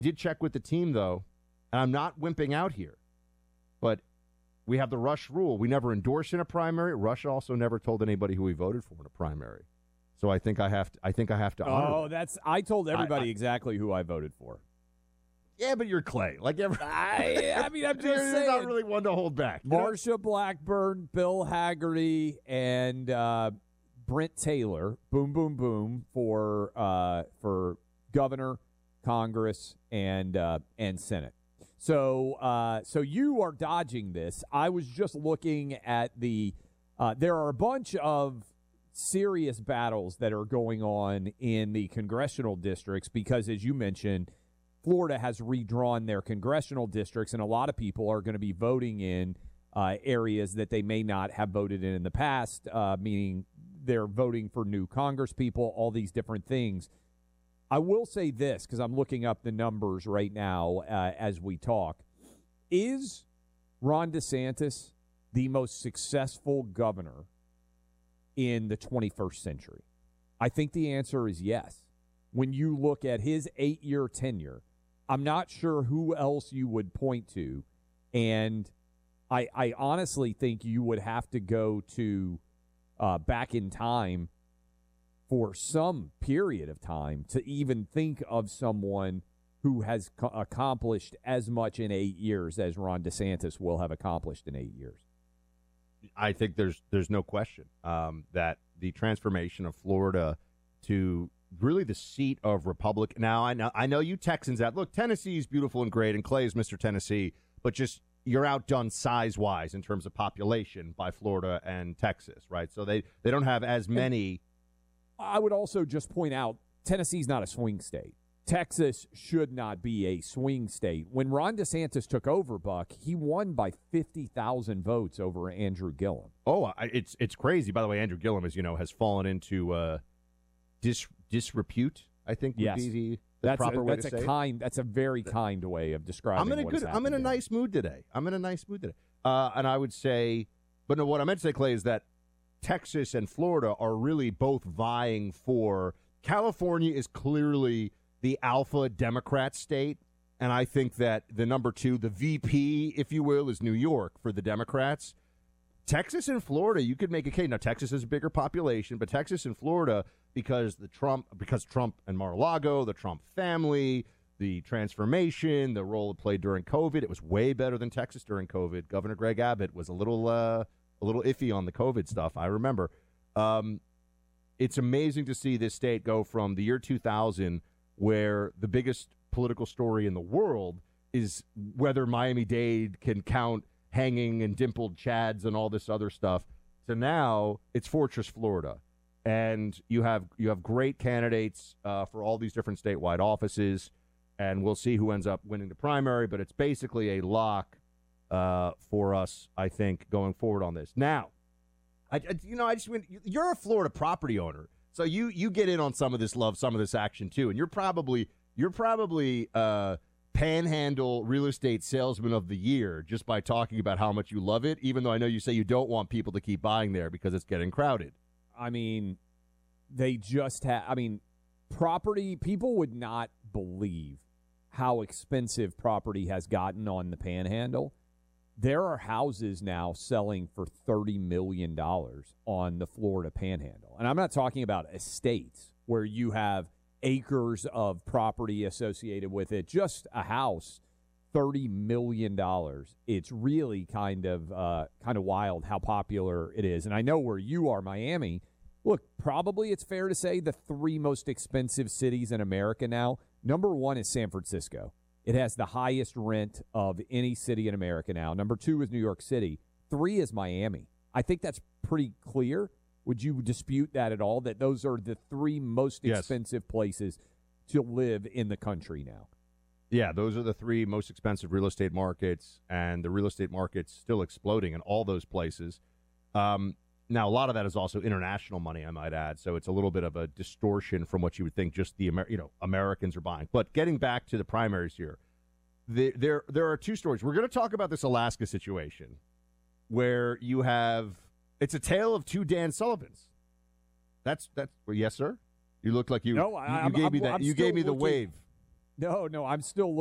did check with the team, though, and I'm not wimping out here, but we have the Rush rule. We never endorse in a primary. Rush also never told anybody who he voted for in a primary. So I think I have to honor. I told everybody exactly who I voted for. Yeah, but you're Clay. Like I'm just saying. You're not really one to hold back. Marsha Blackburn, Bill Haggerty, and Brent Taylor. Boom, boom, boom for governor, Congress, and Senate. So you are dodging this. I was just looking at the. There are a bunch of serious battles that are going on in the congressional districts because, as you mentioned, Florida has redrawn their congressional districts, and a lot of people are going to be voting in areas that they may not have voted in the past, meaning they're voting for new Congress people, all these different things. I will say this, because I'm looking up the numbers right now as we talk. Is Ron DeSantis the most successful governor in the 21st century? I think the answer is yes. When you look at his 8-year tenure, I'm not sure who else you would point to, and I honestly think you would have to go to back in time for some period of time to even think of someone who has accomplished as much in 8 years as Ron DeSantis will have accomplished in 8 years. I think there's no question that the transformation of Florida to really the seat of Republican. Now, I know you Texans out. Look, Tennessee is beautiful and great, and Clay is Mr. Tennessee, but just you're outdone size-wise in terms of population by Florida and Texas, right? So they don't have as many. I would also just point out Tennessee's not a swing state. Texas should not be a swing state. When Ron DeSantis took over, Buck, he won by 50,000 votes over Andrew Gillum. Oh, it's crazy. By the way, Andrew Gillum, as you know, has fallen into disrepute, I think would be the proper way to say it. That's a very kind way of describing I'm in a nice mood today. And I would say, but no, what I meant to say, Clay, is that Texas and Florida are really both vying for. California is clearly the alpha Democrat state, and I think that the number two, the VP, if you will, is New York for the Democrats. Texas and Florida, you could make a case. Now, Texas has a bigger population, but Texas and Florida, because Trump and Mar-a-Lago, the Trump family, the transformation, the role it played during COVID, it was way better than Texas during COVID. Governor Greg Abbott was a little iffy on the COVID stuff, I remember. It's amazing to see this state go from the year 2000, where the biggest political story in the world is whether Miami-Dade can count hanging and dimpled chads and all this other stuff, to now it's Fortress Florida. And you have great candidates for all these different statewide offices, and we'll see who ends up winning the primary, but it's basically a lock for us, I think, going forward on this. Now, you're a Florida property owner, so you get in on some of this love, some of this action too, and you're probably Panhandle Real Estate Salesman of the Year just by talking about how much you love it, even though I know you say you don't want people to keep buying there because it's getting crowded. I mean, they just have. I mean, property. People would not believe how expensive property has gotten on the Panhandle. There are houses now selling for $30 million on the Florida Panhandle. And I'm not talking about estates where you have acres of property associated with it. Just a house, $30 million. It's really kind of wild how popular it is. And I know where you are, Miami. Look, probably it's fair to say the three most expensive cities in America now. Number one is San Francisco. It has the highest rent of any city in America now. Number two is New York City. 3 is Miami. I think that's pretty clear. Would you dispute that at all, that those are the 3 most expensive places to live in the country now? Yeah, those are the 3 most expensive real estate markets, and the real estate market's still exploding in all those places. Now, a lot of that is also international money, I might add, so it's a little bit of a distortion from what you would think just the Americans are buying. But getting back to the primaries here, there are 2 stories. We're going to talk about this Alaska situation where you have it's a tale of 2 Dan Sullivans. That's yes, sir. You look like you. No, you gave me that. You gave me the wave. No, I'm still